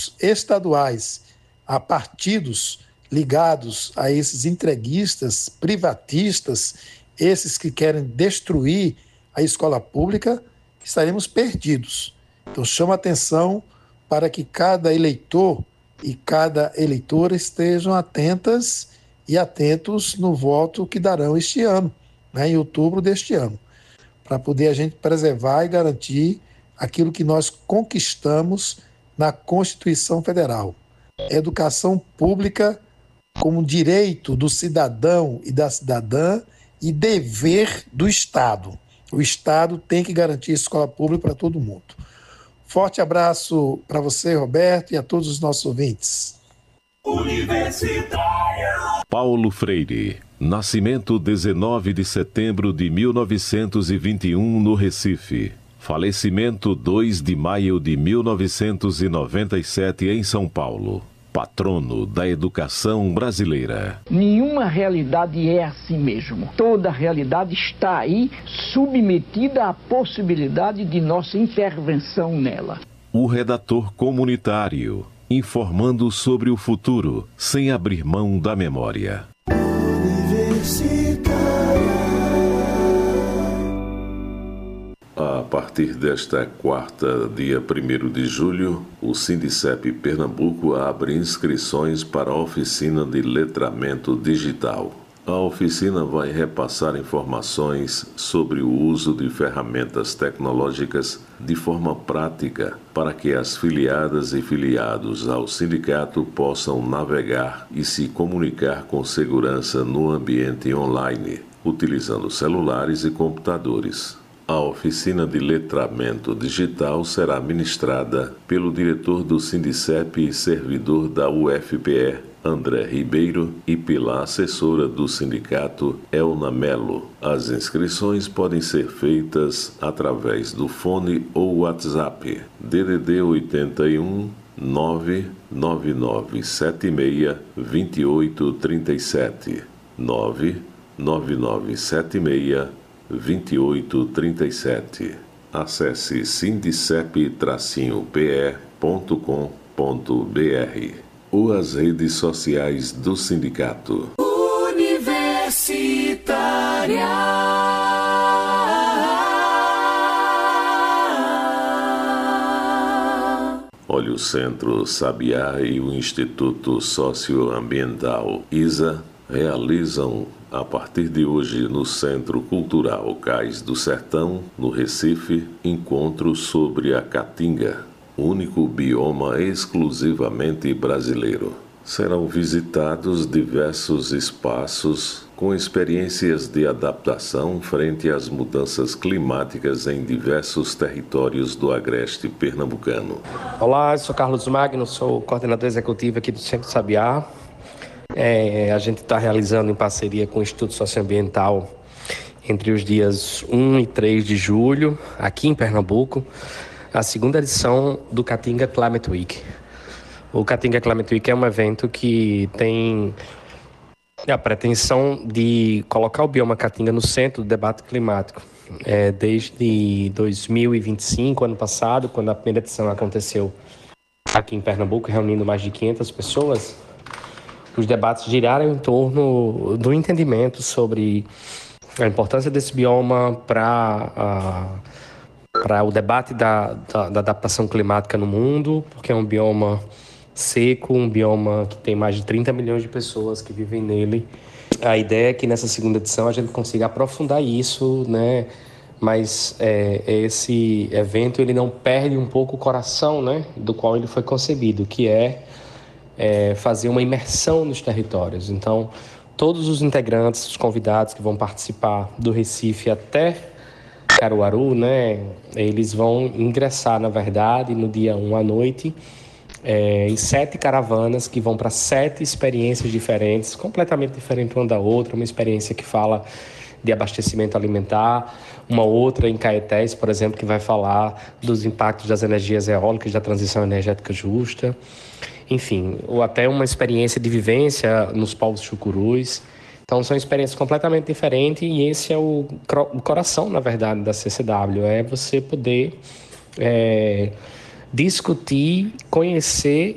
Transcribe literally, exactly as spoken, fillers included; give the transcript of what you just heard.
governos estaduais a partidos ligados a esses entreguistas, privatistas, esses que querem destruir a escola pública, estaremos perdidos. Então, chamo a atenção para que cada eleitor e cada eleitora estejam atentas e atentos no voto que darão este ano, né, em outubro deste ano, para poder a gente preservar e garantir aquilo que nós conquistamos na Constituição Federal. Educação pública como direito do cidadão e da cidadã e dever do Estado. O Estado tem que garantir escola pública para todo mundo. Forte abraço para você, Roberto, e a todos os nossos ouvintes. Universitária. Paulo Freire. Nascimento dezenove de setembro de mil novecentos e vinte e um no Recife. Falecimento dois de maio de mil novecentos e noventa e sete em São Paulo. Patrono da educação brasileira. Nenhuma realidade é assim mesmo. Toda realidade está aí, submetida à possibilidade de nossa intervenção nela. O redator comunitário, informando sobre o futuro, sem abrir mão da memória. A partir desta quarta, dia primeiro de julho, o Sindicep Pernambuco abre inscrições para a oficina de letramento digital. A oficina vai repassar informações sobre o uso de ferramentas tecnológicas de forma prática para que as filiadas e filiados ao sindicato possam navegar e se comunicar com segurança no ambiente online, utilizando celulares e computadores. A oficina de letramento digital será ministrada pelo diretor do Sindicep e servidor da U F P E, André Ribeiro, e pela assessora do sindicato, Elna Melo. As inscrições podem ser feitas através do fone ou WhatsApp D D D oitenta e um, nove nove nove sete seis, dois oito três sete, nove nove nove sete seis, dois oito três sete. Acesse sindicep tracinho p e ponto com ponto b r ou as redes sociais do sindicato. Universitária. Olha, o Centro Sabiá e o Instituto Socioambiental I S A realizam, a partir de hoje, no Centro Cultural Cais do Sertão, no Recife, encontro sobre a caatinga, único bioma exclusivamente brasileiro. Serão visitados diversos espaços com experiências de adaptação frente às mudanças climáticas em diversos territórios do agreste pernambucano. Olá, eu sou Carlos Magno, sou coordenador executivo aqui do Centro Sabiá. É, a gente está realizando em parceria com o Instituto Socioambiental entre os dias um e três de julho, aqui em Pernambuco, a segunda edição do Caatinga Climate Week. O Caatinga Climate Week é um evento que tem a pretensão de colocar o bioma Caatinga no centro do debate climático. É, desde dois mil e vinte e cinco, ano passado, quando a primeira edição aconteceu aqui em Pernambuco, reunindo mais de quinhentas pessoas, os debates giraram em torno do entendimento sobre a importância desse bioma para para o debate da, da, da adaptação climática no mundo, porque é um bioma seco, um bioma que tem mais de trinta milhões de pessoas que vivem nele. A ideia é que nessa segunda edição a gente consiga aprofundar isso, né? Mas é, esse evento ele não perde um pouco o coração, né, do qual ele foi concebido, que é É, fazer uma imersão nos territórios. Então, todos os integrantes, os convidados que vão participar do Recife até Caruaru, né, eles vão ingressar, na verdade, no dia um à noite, é, em sete caravanas que vão para sete experiências diferentes, completamente diferentes uma da outra. Uma experiência que fala de abastecimento alimentar, uma outra em Caetés, por exemplo, que vai falar dos impactos das energias eólicas, da transição energética justa. Enfim, ou até uma experiência de vivência nos povos chucurus. Então, são experiências completamente diferentes e esse é o, o coração, na verdade, da C C W, é você poder é, discutir, conhecer